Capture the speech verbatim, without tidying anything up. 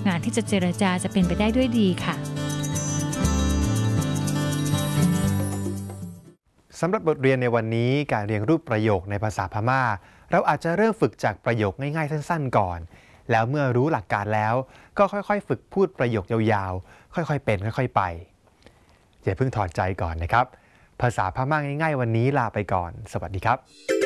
งานที่จะเจรจาจะเป็นไปได้ด้วยดีค่ะสำหรับบทเรียนในวันนี้การเรียนรูปประโยคในภาษาพม่าเราอาจจะเริ่มฝึกจากประโยคง่ายๆสั้นๆก่อนแล้วเมื่อรู้หลักการแล้วก็ค่อยๆฝึกพูดประโยคยาวๆค่อยๆเป็นค่อยๆไปอย่าเพิ่งถอดใจก่อนนะครับภาษาพม่าง่ายๆวันนี้ลาไปก่อนสวัสดีครับ